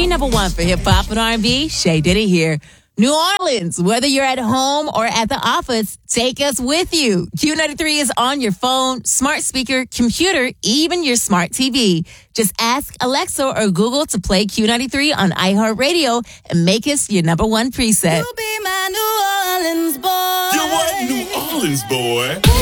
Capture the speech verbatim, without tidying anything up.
ninety-three, number one for hip hop and R and B. Shay did it here. New Orleans, whether you're at home or at the office, take us with you. Q ninety-three is on your phone, smart speaker, computer, even your smart T V. Just ask Alexa or Google to play Q ninety-three on iHeartRadio and make us your number one preset. You be my New Orleans boy. You what, New Orleans boy?